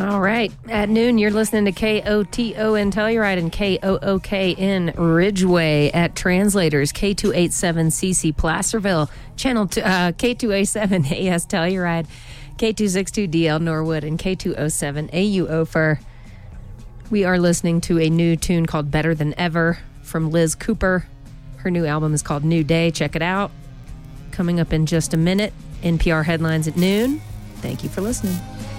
All right. At noon, you're listening to KOTO in Telluride and KOOK in Ridgeway. At Translators, K287CC Placerville, channel K287 AS Telluride, K262DL Norwood, and K207 AU Ophir. We are listening to a new tune called Better Than Ever from Liz Cooper. Her new album is called New Day. Check it out. Coming up in just a minute, NPR headlines at noon. Thank you for listening.